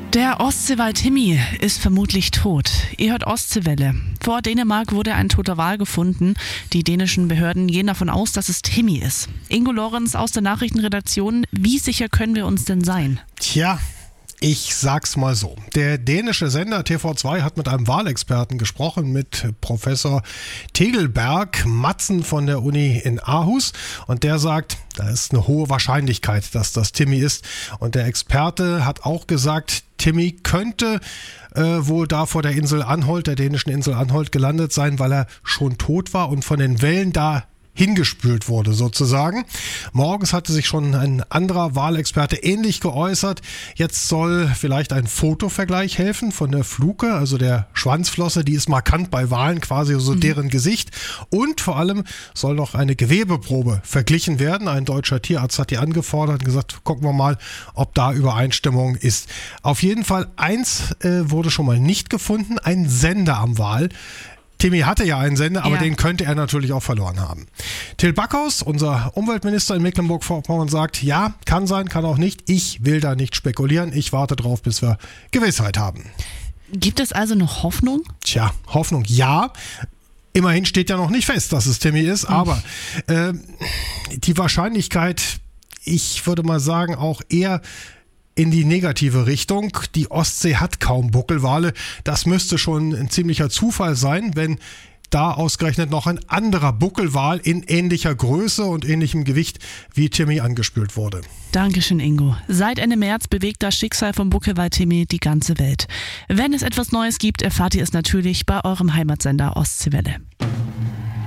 Der Ostseewal Timmy ist vermutlich tot. Ihr hört Ostseewelle. Vor Dänemark wurde ein toter Wal gefunden. Die dänischen Behörden gehen davon aus, dass es Timmy ist. Ingo Lorenz aus der Nachrichtenredaktion. Wie sicher können wir uns denn sein? Tja, ich sag's mal so. Der dänische Sender TV2 hat mit einem Walexperten gesprochen, mit Professor Tegelberg Madsen von der Uni in Aarhus. Und der sagt, da ist eine hohe Wahrscheinlichkeit, dass das Timmy ist. Und der Experte hat auch gesagt, Timmy könnte wohl da vor der Insel Anholt, der dänischen Insel Anholt, gelandet sein, weil er schon tot war und von den Wellen da hingespült wurde sozusagen. Morgens hatte sich schon ein anderer Walexperte ähnlich geäußert. Jetzt soll vielleicht ein Fotovergleich helfen von der Fluke, also der Schwanzflosse, die ist markant bei Walen, quasi so deren Gesicht. Und vor allem soll noch eine Gewebeprobe verglichen werden. Ein deutscher Tierarzt hat die angefordert und gesagt, gucken wir mal, ob da Übereinstimmung ist. Auf jeden Fall eins wurde schon mal nicht gefunden, ein Sender am Wal. Timmy hatte ja einen Sender, aber den könnte er natürlich auch verloren haben. Till Backhaus, unser Umweltminister in Mecklenburg-Vorpommern, sagt, ja, kann sein, kann auch nicht. Ich will da nicht spekulieren. Ich warte drauf, bis wir Gewissheit haben. Gibt es also noch Hoffnung? Tja, Hoffnung, ja. Immerhin steht ja noch nicht fest, dass es Timmy ist, aber die Wahrscheinlichkeit, ich würde mal sagen, auch eher in die negative Richtung. Die Ostsee hat kaum Buckelwale. Das müsste schon ein ziemlicher Zufall sein, wenn da ausgerechnet noch ein anderer Buckelwal in ähnlicher Größe und ähnlichem Gewicht wie Timmy angespült wurde. Dankeschön, Ingo. Seit Ende März bewegt das Schicksal vom Buckelwal Timmy die ganze Welt. Wenn es etwas Neues gibt, erfahrt ihr es natürlich bei eurem Heimatsender Ostseewelle.